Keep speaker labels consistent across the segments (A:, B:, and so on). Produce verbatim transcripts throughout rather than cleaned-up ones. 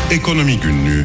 A: Ekonomi Günlüğü.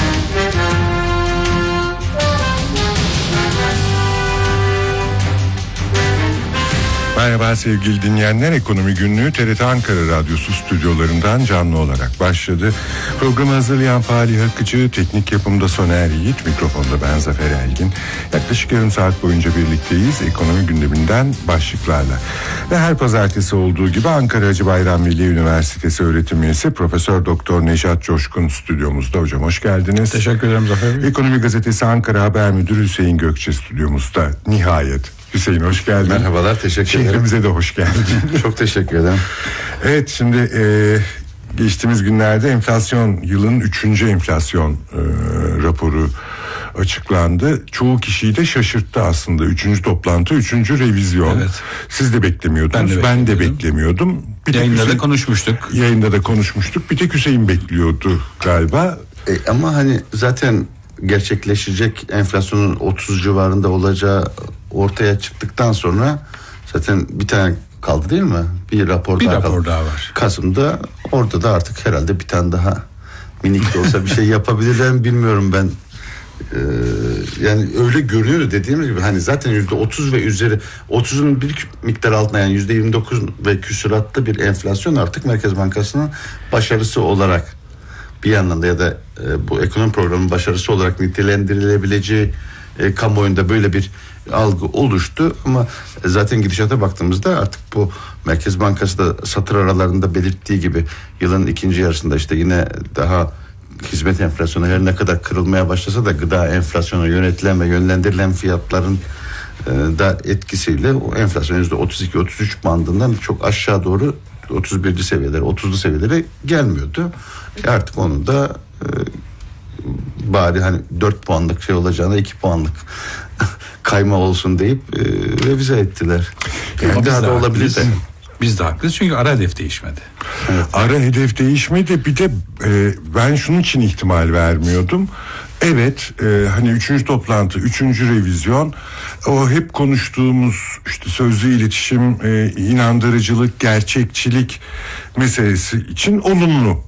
A: Merhaba sevgili dinleyenler, Ekonomi Günlüğü T R T Ankara Radyosu stüdyolarından canlı olarak başladı. Programı hazırlayan Fahri Akıcı, teknik yapımda Soner Yiğit, mikrofonda ben Zafer Elgin. Yaklaşık yarım saat boyunca birlikteyiz ekonomi gündeminden başlıklarla. Ve her pazartesi olduğu gibi Ankara Hacı Bayram Veli Üniversitesi öğretim üyesi Profesör Doktor Nejat Coşkun stüdyomuzda. Hocam hoş geldiniz.
B: Teşekkür ederim Zafer Bey.
A: Ekonomi Gazetesi Ankara Haber Müdürü Hüseyin Gökçe stüdyomuzda nihayet. Hüseyin hoş geldin.
C: Merhabalar, teşekkür ederim.
A: Şehrimize de hoş geldin.
C: Çok teşekkür ederim.
A: Evet, şimdi e, geçtiğimiz günlerde enflasyon, yılın üçüncü enflasyon e, raporu açıklandı. Çoğu kişiyi de şaşırttı aslında. Üçüncü toplantı, üçüncü revizyon. Evet. Siz de beklemiyordunuz. Ben de, ben de beklemiyordum.
B: Bir yayında Hüseyin, da konuşmuştuk.
A: Yayında da konuşmuştuk. Bir tek Hüseyin bekliyordu galiba.
C: E, ama hani zaten gerçekleşecek enflasyonun otuz civarında olacağı ortaya çıktıktan sonra zaten bir tane kaldı değil mi? Bir rapor
B: bir
C: daha
B: rapor
C: kaldı.
B: daha var.
C: Kasım'da, orada da artık herhalde bir tane daha minik de olsa bir şey yapabilirler mi bilmiyorum ben. Ee, yani öyle görünüyor dediğim gibi, hani zaten yüzde otuz ve üzeri, otuzun bir miktar altına, yani yüzde yirmi dokuz ve küsuratlı bir enflasyon artık Merkez Bankası'nın başarısı olarak bir yandan da, ya da e, bu ekonomi programının başarısı olarak nitelendirilebileceği e, kamuoyunda böyle bir algı oluştu. Ama zaten gidişata baktığımızda artık bu Merkez Bankası da satır aralarında belirttiği gibi yılın ikinci yarısında işte yine daha hizmet enflasyonu her ne kadar kırılmaya başlasa da gıda enflasyonu yönetilen ve yönlendirilen fiyatların e, da etkisiyle o enflasyon yüzde otuz iki otuz üç bandından çok aşağı doğru otuz birli seviyelere, otuzlu seviyelere gelmiyordu. E artık onun da e, bari hani dört puanlık şey olacağına iki puanlık kayma olsun deyip e, revize ettiler. Yani daha da olabilir de.
B: Biz de haklıyız çünkü ara hedef değişmedi.
A: Evet. Ara hedef değişmedi. Bir de e, ben şunun için ihtimal vermiyordum. Evet, e, hani üçüncü toplantı, üçüncü revizyon, o hep konuştuğumuz işte sözlü iletişim, e, inandırıcılık, gerçekçilik meselesi için olumlu.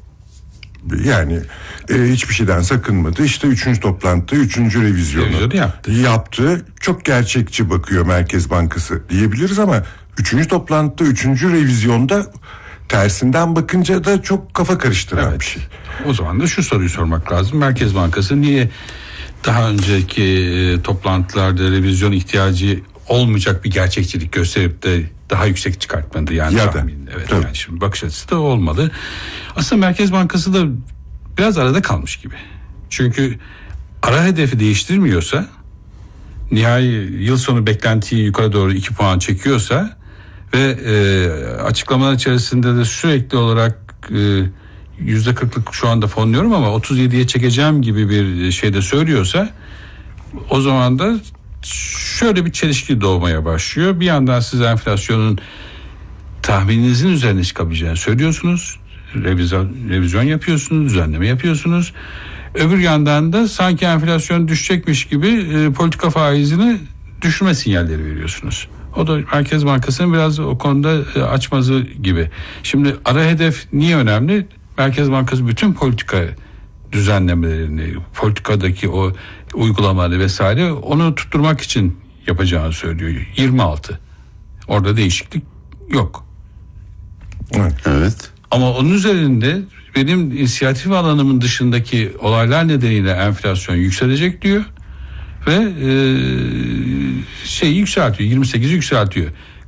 A: Yani e, hiçbir şeyden sakınmadı. İşte üçüncü toplantı, üçüncü revizyonu
B: yaptı.
A: yaptı. Çok gerçekçi bakıyor Merkez Bankası diyebiliriz ama üçüncü toplantıda, üçüncü revizyonda tersinden bakınca da çok kafa karıştıran
B: evet.
A: bir şey.
B: O zaman da şu soruyu sormak lazım. Merkez Bankası niye daha önceki e, toplantılarda revizyon ihtiyacı olmayacak bir gerçekçilik gösterip de daha yüksek çıkartmadı yani
A: ya
B: tahmin.
A: Da,
B: evet
A: tabii.
B: Yani şimdi bakış açısı da olmadı. Aslında Merkez Bankası da biraz arada kalmış gibi. Çünkü ara hedefi değiştirmiyorsa, nihai yıl sonu beklentiyi yukarı doğru iki puan çekiyorsa ve e, açıklamalar içerisinde de sürekli olarak e, yüzde kırklık şu anda fonluyorum ama otuz yediye çekeceğim gibi bir şey de söylüyorsa, o zaman da şöyle bir çelişki doğmaya başlıyor. Bir yandan siz enflasyonun tahmininizin üzerine çıkabileceğini söylüyorsunuz. Revizyon, revizyon yapıyorsunuz, düzenleme yapıyorsunuz. Öbür yandan da sanki enflasyon düşecekmiş gibi e, politika faizini düşürme sinyalleri veriyorsunuz. O da Merkez Bankası'nın biraz o konuda e, açmazı gibi. Şimdi ara hedef niye önemli? Merkez Bankası bütün politika düzenlemelerini, politikadaki o uygulamaları vesaire onu tutturmak için yapacağını söylüyor. yirmi altı. Orada değişiklik yok.
C: Evet. Evet.
B: Ama onun üzerinde benim inisiyatif alanımın dışındaki olaylar nedeniyle enflasyon yükselecek diyor ve e, şeyi yükseltiyor, yirmi sekizi yükseltiyor.